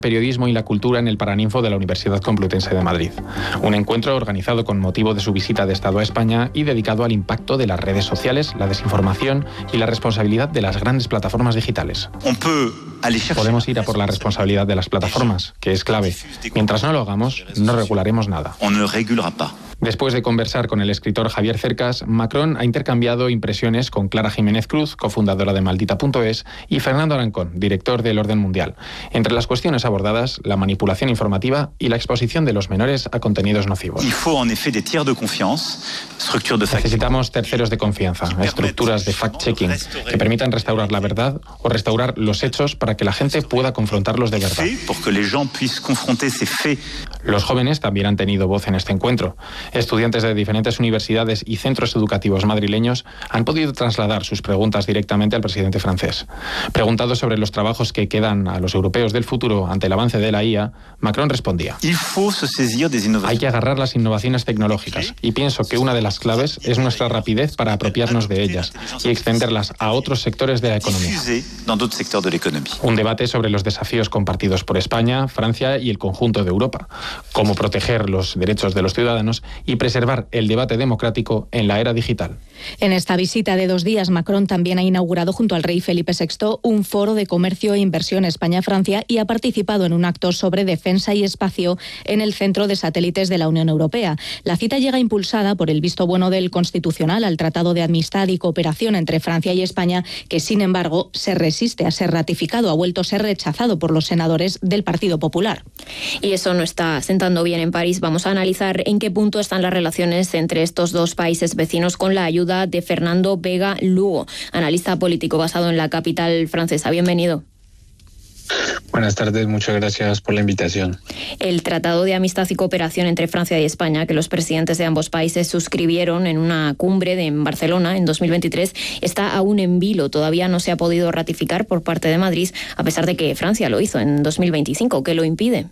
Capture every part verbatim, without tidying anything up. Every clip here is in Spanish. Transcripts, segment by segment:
Periodismo y la cultura en el Paraninfo de la Universidad Complutense de Madrid. Un encuentro organizado con motivo de su visita de Estado a España y dedicado al impacto de las redes sociales, la desinformación y la responsabilidad de las grandes plataformas digitales. Podemos ir a por la responsabilidad de las plataformas, que es clave. Mientras no lo hagamos, no regularemos nada. Después de conversar con el escritor Javier Cercas, Macron ha intercambiado impresiones con Clara Jiménez Cruz, cofundadora de Maldita punto es, y Fernando Arancón, director del Orden Mundial. Entre las cuestiones abordadas, la manipulación informativa y la exposición de los menores a contenidos nocivos. Necesitamos terceros de confianza, estructuras de fact-checking que permitan restaurar la verdad o restaurar los hechos para que la gente pueda confrontarlos de verdad. Los jóvenes también han tenido voz en este encuentro. Estudiantes de diferentes universidades y centros educativos madrileños han podido trasladar sus preguntas directamente al presidente francés. Preguntado sobre los trabajos que quedan a los europeos del futuro ante el avance de la I A, Macron respondía: hay que agarrar las innovaciones tecnológicas y pienso que una de las claves es nuestra rapidez para apropiarnos de ellas y extenderlas a otros sectores de la economía. Un debate sobre los desafíos compartidos por España, Francia y el conjunto de Europa. Cómo proteger los derechos de los ciudadanos y preservar el debate democrático en la era digital. En esta visita de dos días, Macron también ha inaugurado junto al rey Felipe sexto un foro de comercio e inversión España-Francia y ha participado en un acto sobre defensa y espacio en el Centro de Satélites de la Unión Europea. La cita llega impulsada por el visto bueno del Constitucional al Tratado de Amistad y Cooperación entre Francia y España, que sin embargo se resiste a ser ratificado, ha vuelto a ser rechazado por los senadores del Partido Popular. Y eso no está sentando bien en París. Vamos a analizar en qué punto están las relaciones entre estos dos países vecinos con la ayuda de Fernando Vega Lugo, analista político basado en la capital francesa. Bienvenido. Buenas tardes, muchas gracias por la invitación. El Tratado de Amistad y Cooperación entre Francia y España, que los presidentes de ambos países suscribieron en una cumbre de, en Barcelona en dos mil veintitrés, está aún en vilo. Todavía no se ha podido ratificar por parte de Madrid, a pesar de que Francia lo hizo en dos mil veinticinco. ¿Qué lo impide?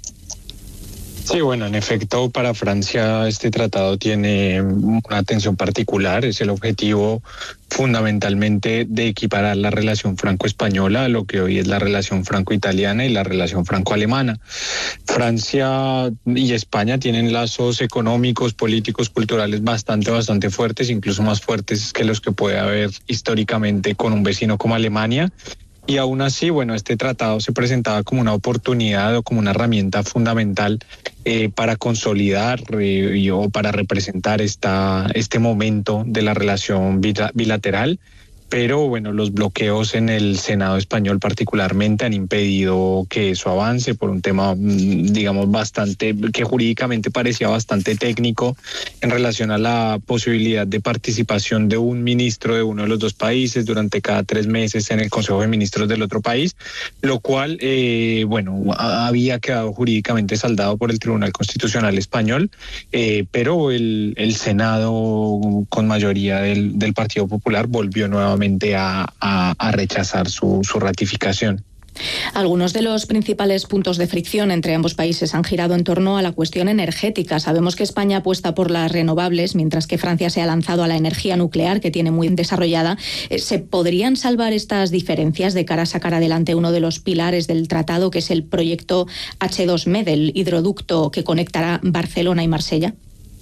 Sí, bueno, en efecto, para Francia este tratado tiene una atención particular. Es el objetivo fundamentalmente de equiparar la relación franco-española a lo que hoy es la relación franco-italiana y la relación franco-alemana. Francia y España tienen lazos económicos, políticos, culturales bastante, bastante fuertes, incluso más fuertes que los que puede haber históricamente con un vecino como Alemania. Y aún así, bueno, este tratado se presentaba como una oportunidad o como una herramienta fundamental eh, para consolidar eh, y, o para representar esta, este momento de la relación bilateral. Pero bueno, los bloqueos en el Senado español particularmente han impedido que eso avance por un tema, digamos, bastante, que jurídicamente parecía bastante técnico en relación a la posibilidad de participación de un ministro de uno de los dos países durante cada tres meses en el Consejo de Ministros del otro país, lo cual, eh, bueno, había quedado jurídicamente saldado por el Tribunal Constitucional Español, eh, pero el, el Senado con mayoría del, del Partido Popular volvió nuevamente A, a, a rechazar su, su ratificación. Algunos de los principales puntos de fricción entre ambos países han girado en torno a la cuestión energética. Sabemos que España apuesta por las renovables, mientras que Francia se ha lanzado a la energía nuclear, que tiene muy desarrollada. ¿Se podrían salvar estas diferencias de cara a sacar adelante uno de los pilares del tratado, que es el proyecto hache dos me, del hidroducto que conectará Barcelona y Marsella?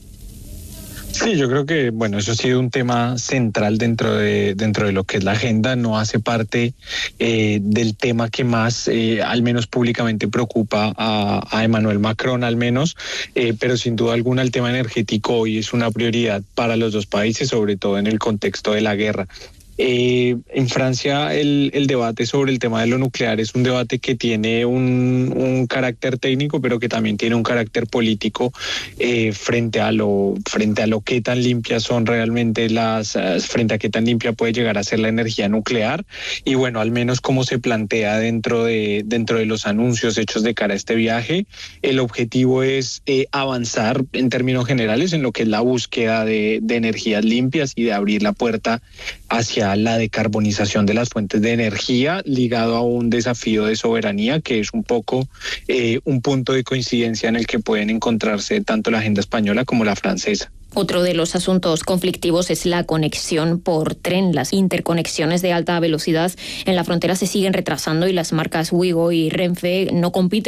Sí, yo creo que, bueno, eso ha sido un tema central dentro de dentro de lo que es la agenda. No hace parte eh, del tema que más, eh, al menos públicamente, preocupa a, a Emmanuel Macron, al menos, eh, pero sin duda alguna el tema energético hoy es una prioridad para los dos países, sobre todo en el contexto de la guerra. Eh, en Francia el, el debate sobre el tema de lo nuclear es un debate que tiene un, un carácter técnico, pero que también tiene un carácter político eh, frente a lo frente a lo que tan limpias son realmente las, frente a qué tan limpia puede llegar a ser la energía nuclear. Y bueno, al menos como se plantea dentro de, dentro de los anuncios hechos de cara a este viaje, el objetivo es eh, avanzar en términos generales en lo que es la búsqueda de, de energías limpias y de abrir la puerta hacia la decarbonización de las fuentes de energía, ligado a un desafío de soberanía que es un poco eh, un punto de coincidencia en el que pueden encontrarse tanto la agenda española como la francesa. Otro de los asuntos conflictivos es la conexión por tren. Las interconexiones de alta velocidad en la frontera se siguen retrasando y las marcas Wigo y Renfe no compiten